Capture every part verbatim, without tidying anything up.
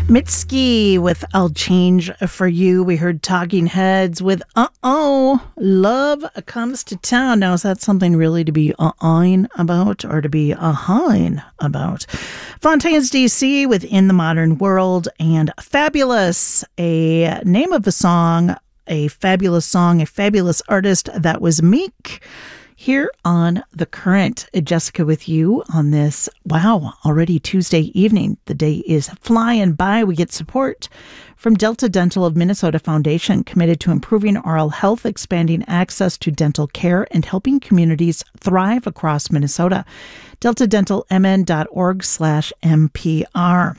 Mitski with I'll Change For You. We heard Talking Heads with Uh-Oh, Love Comes to Town. Now, is that something really to be uh-ohing about or to be uh-hawing about? Fontaines D C with In the Modern World and Fabulous, a name of a song, a fabulous song, a fabulous artist. That was Meek. Here on The Current, Jessica with you on this, wow, already Tuesday evening. The day is flying by. We get support from Delta Dental of Minnesota Foundation, committed to improving oral health, expanding access to dental care, and helping communities thrive across Minnesota. delta dental m n dot org slash M P R.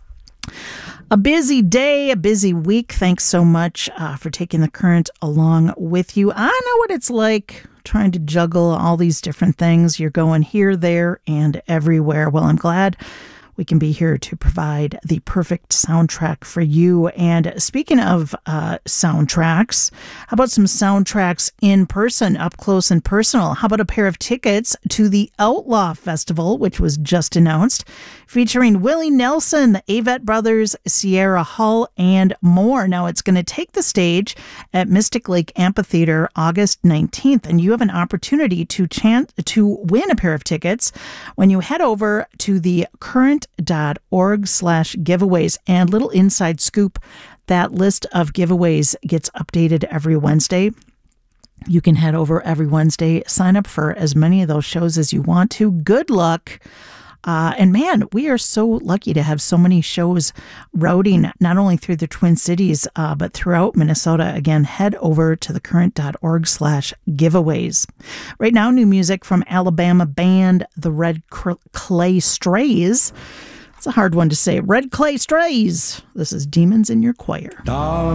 A busy day, a busy week. Thanks so much uh, for taking The Current along with you. I know what it's like trying to juggle all these different things. You're going here, there, and everywhere. Well, I'm glad we can be here to provide the perfect soundtrack for you. And speaking of uh, soundtracks, how about some soundtracks in person, up close and personal? How about a pair of tickets to the Outlaw Festival, which was just announced, featuring Willie Nelson, the Avett Brothers, Sierra Hull, and more. Now, it's going to take the stage at Mystic Lake Amphitheater August nineteenth, and you have an opportunity to chance to win a pair of tickets when you head over to the current.org slash giveaways. And little inside scoop, that list of giveaways gets updated every Wednesday. You can head over every Wednesday, sign up for as many of those shows as you want to. Good luck. Uh, and man, we are so lucky to have so many shows routing not only through the Twin Cities, uh, but throughout Minnesota. Again, head over to thecurrent.org slash giveaways. Right now, new music from Alabama band The Red Clay Strays. It's a hard one to say. Red Clay Strays. This is Demons in Your Choir. Darling.